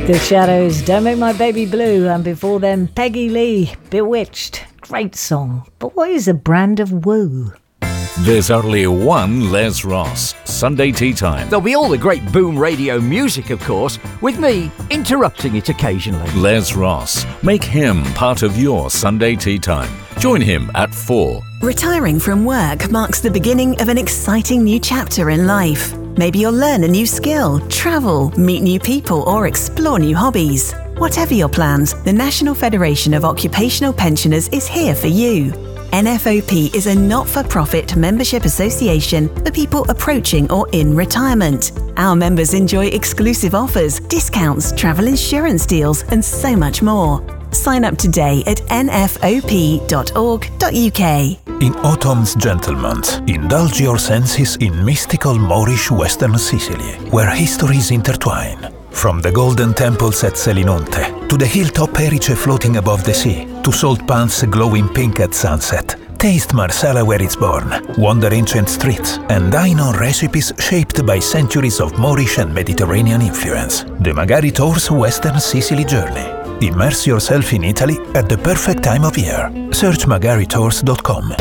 The Shadows, Don't Make My Baby Blue, and before them, Peggy Lee, Bewitched. Great song, but what is a brand of woo? There's only one Les Ross, Sunday Tea Time. There'll be all the great Boom Radio music, of course, with me interrupting it occasionally. Les Ross, make him part of your Sunday Tea Time. Join him at 4. Retiring from work marks the beginning of an exciting new chapter in life. Maybe you'll learn a new skill, travel, meet new people, or explore new hobbies. Whatever your plans, the National Federation of Occupational Pensioners is here for you. NFOP is a not-for-profit membership association for people approaching or in retirement. Our members enjoy exclusive offers, discounts, travel insurance deals, and so much more. Sign up today at nfop.org.uk. In autumn's gentlemonth, indulge your senses in mystical Moorish Western Sicily, where histories intertwine. From the golden temples at Selinunte, to the hilltop Erice floating above the sea, to salt pans glowing pink at sunset. Taste Marsala where it's born, wander ancient streets, and dine on recipes shaped by centuries of Moorish and Mediterranean influence. The Magari Tours Western Sicily Journey. Immerse yourself in Italy at the perfect time of year. Search magaritours.com.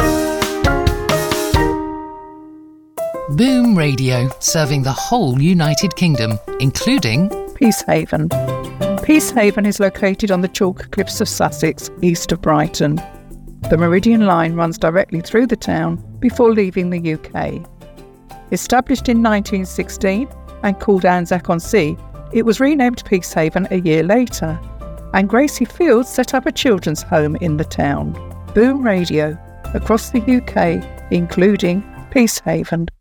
Boom Radio, serving the whole United Kingdom, including Peacehaven. Peacehaven is located on the Chalk Cliffs of Sussex, east of Brighton. The Meridian Line runs directly through the town before leaving the UK. Established in 1916 and called Anzac-on-Sea, it was renamed Peacehaven a year later, and Gracie Fields set up a children's home in the town. Boom Radio, across the UK, including Peacehaven.